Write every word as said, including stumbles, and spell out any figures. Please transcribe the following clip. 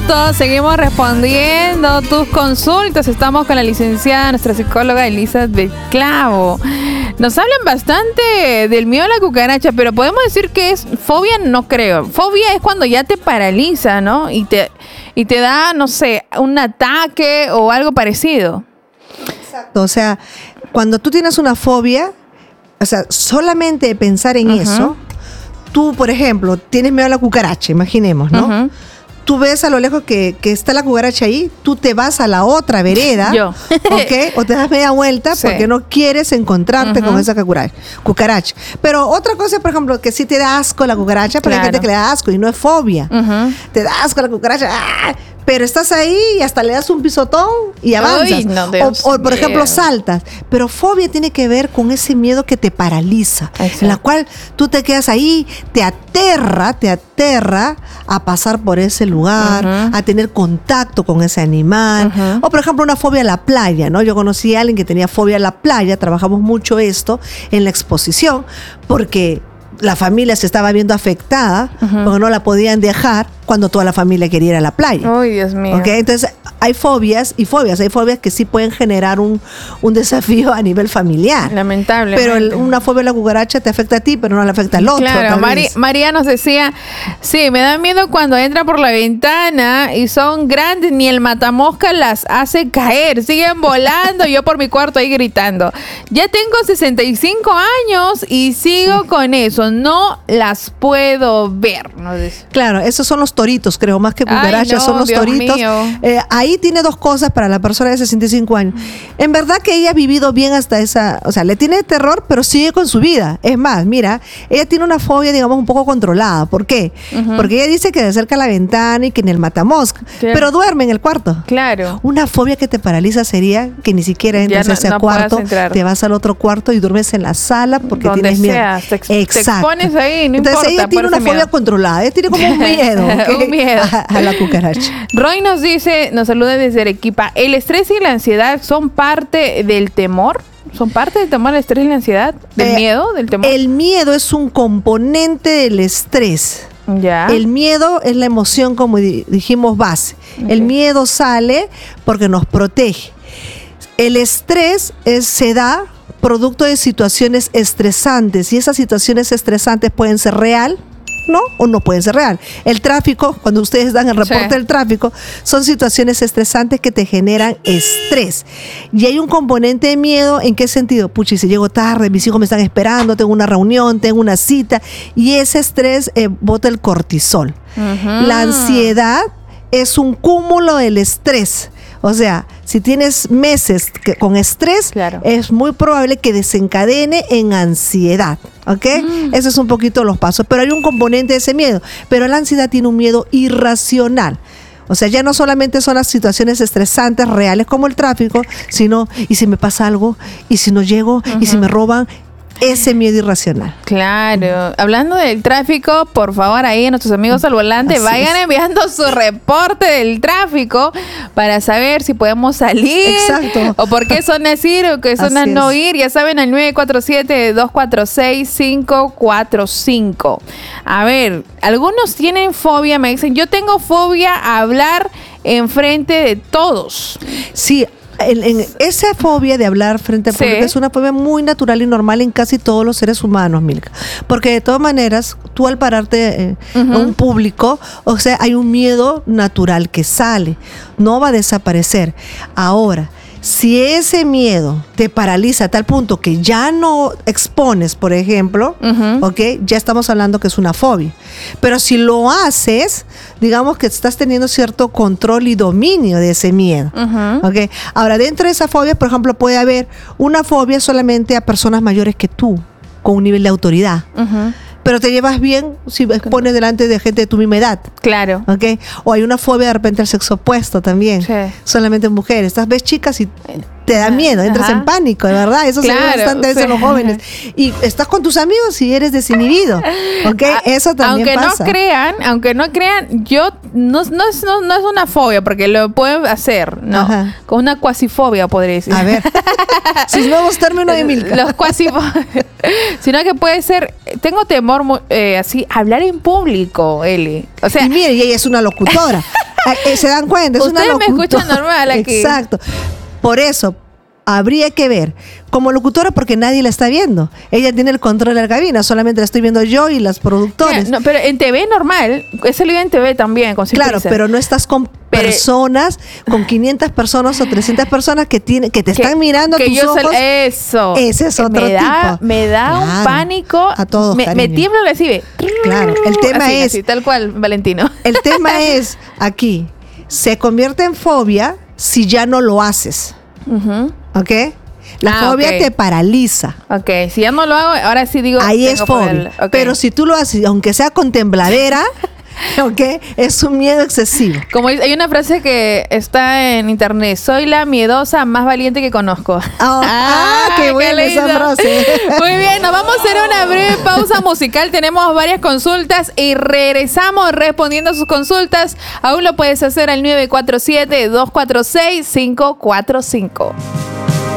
minutos. Seguimos respondiendo tus consultas. Estamos con la licenciada, nuestra psicóloga Elizabeth Clavo. Nos hablan bastante del miedo a la cucaracha, pero podemos decir que es fobia, no creo. Fobia es cuando ya te paraliza, ¿no? Y te, y te da, no sé, un ataque o algo parecido. Exacto. O sea, cuando tú tienes una fobia, o sea, solamente pensar en uh-huh. eso, tú, por ejemplo, tienes miedo a la cucaracha, imaginemos, ¿no? Uh-huh. Tú ves a lo lejos que, que está la cucaracha ahí, tú te vas a la otra vereda, Yo. ¿ok? O te das media vuelta sí. porque no quieres encontrarte uh-huh. con esa cucaracha, cucaracha. Pero otra cosa, por ejemplo, que sí te da asco la cucaracha, pero claro. hay gente que le da asco y no es fobia. Uh-huh. Te da asco la cucaracha, ¡ah! Pero estás ahí y hasta le das un pisotón y avanzas. Ay, no, o, o, por ejemplo, saltas. Pero fobia tiene que ver con ese miedo que te paraliza, exacto. en la cual tú te quedas ahí, te aterra, te aterra a pasar por ese lugar, uh-huh. a tener contacto con ese animal. Uh-huh. O, por ejemplo, una fobia a la playa, ¿no? Yo conocí a alguien que tenía fobia a la playa, trabajamos mucho esto en la exposición, porque la familia se estaba viendo afectada, uh-huh. porque no la podían dejar cuando toda la familia quería ir a la playa. Ay, Dios mío. ¿Okay? Entonces, hay fobias y fobias. Hay fobias que sí pueden generar un, un desafío a nivel familiar. Lamentable. Pero el, una fobia a la cucaracha te afecta a ti, pero no le afecta al otro. Claro, Mari, María nos decía, sí, me da miedo cuando entra por la ventana y son grandes, ni el matamosca las hace caer. Siguen volando, yo por mi cuarto ahí gritando. Ya tengo sesenta y cinco años y sigo sí. con eso. No las puedo ver. ¿No? Claro, esos son los toritos, creo, más que cucarachas, no, son los Dios toritos. Eh, ahí tiene dos cosas para la persona de sesenta y cinco años. En verdad que ella ha vivido bien hasta esa, o sea, le tiene terror, pero sigue con su vida. Es más, mira, ella tiene una fobia, digamos, un poco controlada. ¿Por qué? Uh-huh. Porque ella dice que se acerca a la ventana y que en el matamosca, claro. pero duerme en el cuarto. Claro. Una fobia que te paraliza sería que ni siquiera entras no, a ese no cuarto, te vas al otro cuarto y duermes en la sala porque donde tienes miedo. Seas, te, ex- Exacto. te expones ahí, no Entonces importa, ella tiene una fobia miedo. controlada, ella tiene como un miedo, ¿okay? un miedo. A, a la cucaracha. Roy nos dice, nos saluda desde Arequipa, ¿el estrés y la ansiedad son parte del temor? ¿Son parte del temor, el estrés y la ansiedad? ¿Del eh, miedo? ¿Del temor? El miedo es un componente del estrés. Ya. El miedo es la emoción, como di- dijimos, base. Okay. El miedo sale porque nos protege. El estrés es, se da producto de situaciones estresantes, y esas situaciones estresantes pueden ser real, ¿no? O no pueden ser real. El tráfico, cuando ustedes dan el reporte sí. del tráfico, son situaciones estresantes que te generan estrés. Y hay un componente de miedo, ¿en qué sentido? Puchi, si llego tarde, mis hijos me están esperando, tengo una reunión, tengo una cita, y ese estrés eh, bota el cortisol. Uh-huh. La ansiedad es un cúmulo del estrés. O sea, si tienes meses que, con estrés, claro. es muy probable que desencadene en ansiedad, ¿ok? Mm. Esos son un poquito los pasos, pero hay un componente de ese miedo. Pero la ansiedad tiene un miedo irracional. O sea, ya no solamente son las situaciones estresantes reales como el tráfico, sino, ¿y si me pasa algo? ¿Y si no llego? Uh-huh. ¿Y si me roban? Ese miedo irracional. Claro. Hablando del tráfico, por favor, ahí a nuestros amigos al volante, así vayan es. enviando su reporte del tráfico para saber si podemos salir. Exacto. O por qué zonas ir o qué zonas no ir. Ya saben, al nueve cuatro siete, dos cuatro seis, cinco cuatro cinco. A ver, algunos tienen fobia, me dicen, yo tengo fobia a hablar enfrente de todos. Sí. En, en esa fobia de hablar frente al sí. público es una fobia muy natural y normal en casi todos los seres humanos, Milka. Porque de todas maneras, tú al pararte eh, uh-huh. en un público, o sea, hay un miedo natural que sale. No va a desaparecer. Ahora, si ese miedo te paraliza a tal punto que ya no expones, por ejemplo, uh-huh. ¿ok? Ya estamos hablando que es una fobia. Pero si lo haces, digamos que estás teniendo cierto control y dominio de ese miedo. Uh-huh. ¿Ok? Ahora, dentro de esa fobia, por ejemplo, puede haber una fobia solamente a personas mayores que tú, con un nivel de autoridad. Uh-huh. Pero te llevas bien si expones delante de gente de tu misma edad. Claro. ¿Okay? O hay una fobia de repente al sexo opuesto también. Sí. Solamente mujeres. Estás, ves chicas y te da miedo, entras Ajá. en pánico, de verdad. Eso claro, se ve bastante sí. en los jóvenes. Y estás con tus amigos y eres desinhibido. ¿Okay? Eso también aunque pasa. No crean, aunque no crean, yo no, no, es, no, no es una fobia, porque lo pueden hacer, ¿no? Ajá. Con una cuasifobia, podría decir. A ver. Sus nuevos términos de Milka. Los cuasifobias. Sino que puede ser, tengo temor eh, así, hablar en público, Eli. O sea, y mire, y ella es una locutora. Eh, se dan cuenta, es una Ustedes me locutora. escuchan normal aquí. Exacto. Por eso, habría que ver, como locutora, porque nadie la está viendo. Ella tiene el control de la cabina, solamente la estoy viendo yo y las productores. Mira, no, pero en T V normal, he salido en T V también, con Claro, Prisa. pero no estás con Pero- personas, con quinientas personas o trescientas personas que, tiene, que te Que- están mirando a que tus yo ojos. sal- eso. Ese es otro me da, tipo. Me da Claro, un pánico. a todos, me, me cariño. tiembla la recibe. Claro, el tema Así, es- así, tal cual, Valentino. El tema es, aquí, se convierte en fobia si ya no lo haces, Ujú. ¿ok? La Ah, fobia ok. te paraliza. Ok, si ya no lo hago, ahora sí digo. Ahí tengo es fobia. el- ok. Pero si tú lo haces, aunque sea con tembladera, ¿ok? Es un miedo excesivo. Como dice- hay una frase que está en internet: soy la miedosa más valiente que conozco. Ah, ah, qué buena esa lindo. frase. Muy bien, nos vamos a hacer una breve pausa musical. Tenemos varias consultas y regresamos respondiendo a sus consultas. Aún lo puedes hacer al nueve cuatro siete, dos cuatro seis, cinco cuatro cinco.